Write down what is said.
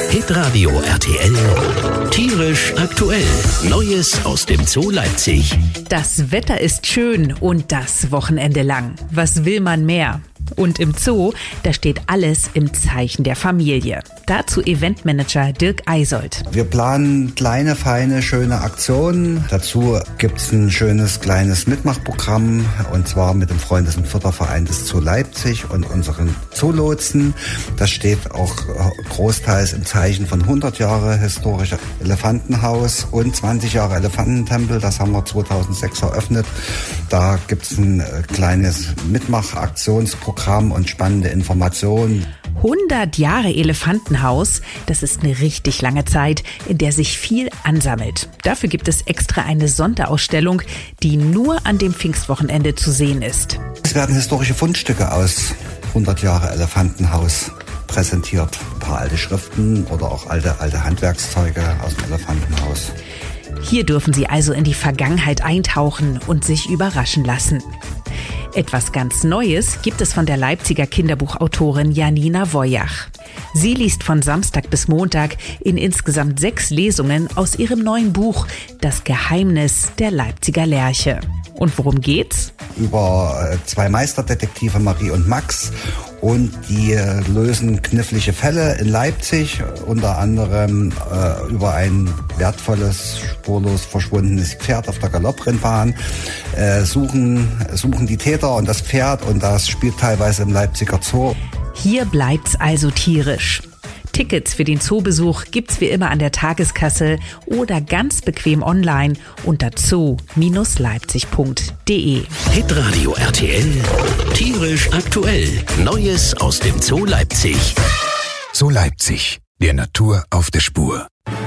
Hitradio RTL, tierisch aktuell. Neues aus dem Zoo Leipzig. Das Wetter ist schön und das Wochenende lang. Was will man mehr? Und im Zoo, da steht alles im Zeichen der Familie. Dazu Eventmanager Dirk Eisold. Wir planen kleine, feine, schöne Aktionen. Dazu gibt's ein schönes, kleines Mitmachprogramm. Und zwar mit dem Freundes- und Förderverein des Zoo Leipzig und unseren Zoolotsen. Das steht auch großteils im Zeichen von 100 Jahre historischer Elefantenhaus und 20 Jahre Elefantentempel. Das haben wir 2006 eröffnet. Da gibt's ein kleines Mitmachaktionsprogramm und spannende Informationen. 100 Jahre Elefantenhaus, das ist eine richtig lange Zeit, in der sich viel ansammelt. Dafür gibt es extra eine Sonderausstellung, die nur an dem Pfingstwochenende zu sehen ist. Es werden historische Fundstücke aus 100 Jahre Elefantenhaus präsentiert. Ein paar alte Schriften oder auch alte Handwerkszeuge aus dem Elefantenhaus. Hier dürfen Sie also in die Vergangenheit eintauchen und sich überraschen lassen. Etwas ganz Neues gibt es von der Leipziger Kinderbuchautorin Janina Wojach. Sie liest von Samstag bis Montag in insgesamt 6 Lesungen aus ihrem neuen Buch Das Geheimnis der Leipziger Lerche. Und worum geht's? Über 2 Meisterdetektive, Marie und Max. Und die lösen knifflige Fälle in Leipzig, unter anderem über ein wertvolles, spurlos verschwundenes Pferd auf der Galopprennbahn, suchen die Täter und das Pferd, und das spielt teilweise im Leipziger Zoo. Hier bleibt's also tierisch. Tickets für den Zoobesuch gibt's wie immer an der Tageskasse oder ganz bequem online unter zoo-leipzig.de. Hitradio RTL, tierisch aktuell. Neues aus dem Zoo Leipzig. Zoo Leipzig, der Natur auf der Spur.